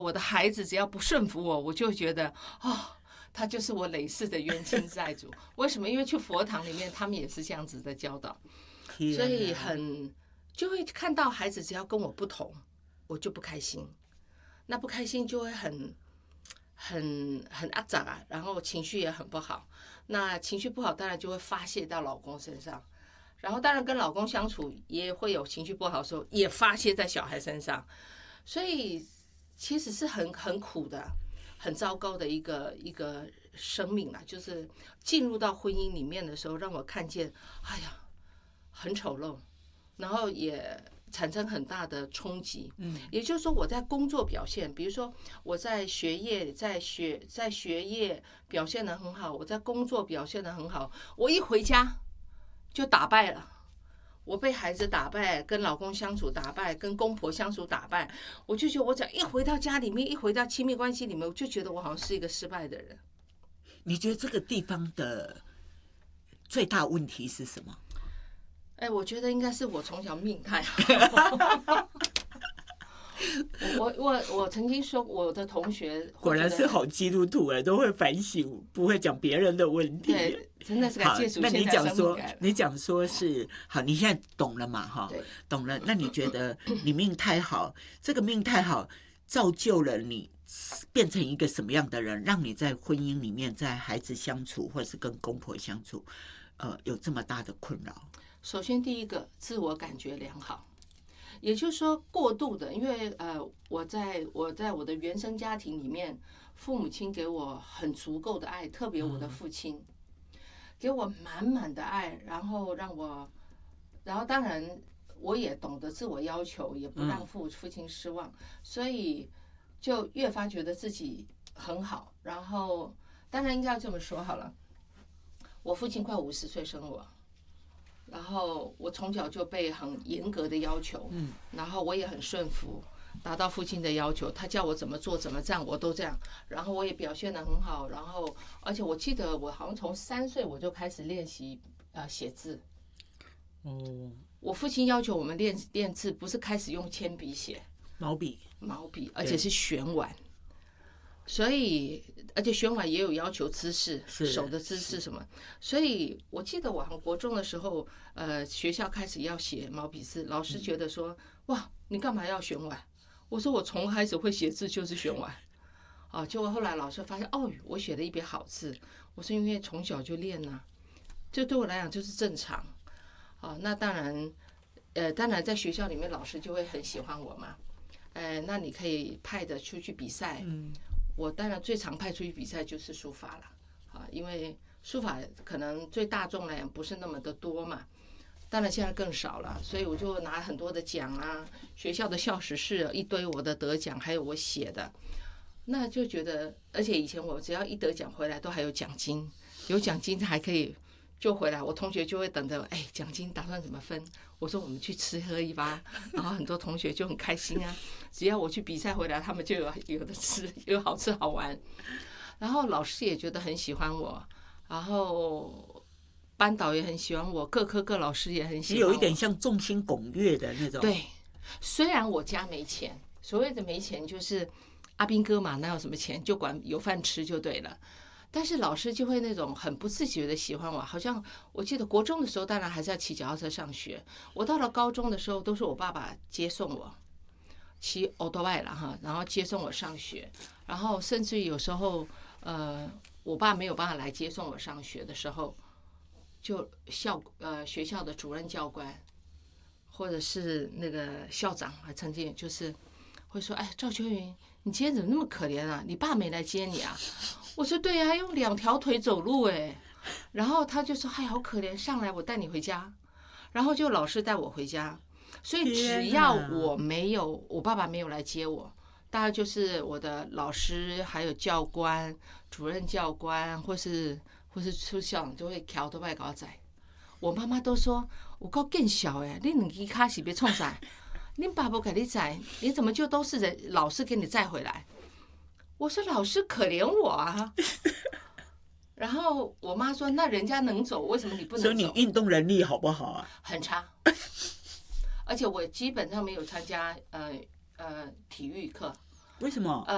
我的孩子只要不顺服我，我就会觉得他就是我累世的冤亲债主。为什么？因为去佛堂里面，他们也是这样子的教导，所以就会看到孩子只要跟我不同，我就不开心。那不开心就会很阿杂啊，然后情绪也很不好。那情绪不好，当然就会发泄到老公身上。然后当然跟老公相处也会有情绪不好的时候，也发泄在小孩身上。所以其实是很苦的，很糟糕的一个生命啦。就是进入到婚姻里面的时候，让我看见，哎呀，很丑陋，然后也产生很大的冲击。也就是说我在工作表现，比如说我在学业在学业表现得很好，我在工作表现得很好，我一回家就打败了。我被孩子打败，跟老公相处打败，跟公婆相处打败，我就觉得我只要一回到家里面，一回到亲密关系里面，我就觉得我好像是一个失败的人。 你觉得这个地方的最大问题是什么？ 我觉得应该是我从小命太好。我曾经说，我的同学果然是好基督徒都会反省，不会讲别人的问题。 对，真的是感谢主。 那你讲说是好，你现在懂了嘛？哈，懂了。那你觉得你命太好，这个命太好造就了你变成一个什么样的人，让你在婚姻里面，在孩子相处，或者是跟公婆相处，有这么大的困扰？ 首先，第一个，自我感觉良好。也就是说，过度的，因为我在我的原生家庭里面，父母亲给我很足够的爱，特别我的父亲给我满满的爱，然后当然我也懂得自我要求，也不让父亲失望，所以就越发觉得自己很好。然后当然应该要这么说好了，我父亲快50岁生我。然后我从小就被很严格的要求，然后我也很顺服，达到父亲的要求，他叫我怎么做怎么站我都这样，然后我也表现得很好，然后而且我记得我好像从3岁我就开始练习写字。我父亲要求我们练字，不是开始用铅笔写，毛笔，而且是旋碗。所以，而且旋碗也有要求姿势，手的姿势什么。所以我记得我国中的时候，学校开始要写毛笔字，老师觉得说，哇，你干嘛要旋碗？我说我从开始会写字就是旋碗。结果后来老师发现，我写了一笔好字。我说因为从小就练啊，这对我来讲就是正常。那当然在学校里面老师就会很喜欢我嘛。那你可以派的出去比赛。我当然最常派出去比赛就是书法了，因为书法可能对大众来讲不是那么的多嘛，当然现在更少了，所以我就拿很多的奖啊，学校的校史室一堆我的得奖，还有我写的，那就觉得，而且以前我只要一得奖回来都还有奖金，有奖金还可以就回来，我同学就会等着，奖金打算怎么分？我说我们去吃喝一吧，然后很多同学就很开心啊。只要我去比赛回来，他们就有的吃，有好吃好玩。然后老师也觉得很喜欢我，然后班导也很喜欢我，各科各老师也很喜欢我。 有一点像众星拱月的那种。 对，虽然我家没钱，所谓的没钱就是阿兵哥嘛，哪有什么钱，就管有饭吃就对了。但是老师就会那种很不自觉的喜欢我，好像我记得国中的时候，当然还是要骑脚踏车上学。我到了高中的时候，都是我爸爸接送我，骑欧多拜了哈，然后接送我上学。然后甚至于有时候，我爸没有办法来接送我上学的时候，就学校的主任教官，或者是那个校长，还曾经就是会说：“赵秋云，你今天怎么那么可怜啊？你爸没来接你啊？”我说对呀，用2条腿走路然后他就说：“好可怜，上来我带你回家。”然后就老师带我回家，所以只要我爸爸没有来接我，大概就是我的老师还有教官、主任教官或是出校长就会调都外搞仔。我妈妈都说：“我够更小你2只脚是别冲啥？你爸爸给你载，你怎么就都是老师给你载回来？”我说老师可怜我啊，然后我妈说那人家能走，为什么你不能走？ 所以你运动能力好不好啊？ 很差，而且我基本上没有参加体育课。 为什么？